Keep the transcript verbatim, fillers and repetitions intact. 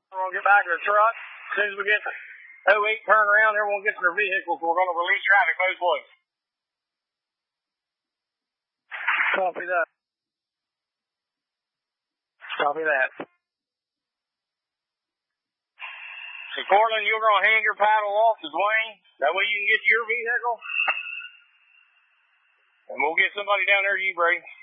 We're going to get back to the truck. As soon as we get the oh eight turn around, everyone gets in their vehicles. We're going to release traffic both ways. Copy that. Copy that. So, Portland, you're going to hand your paddle off to Dwayne. That way you can get to your vehicle. And we'll get somebody down there to you, Brady.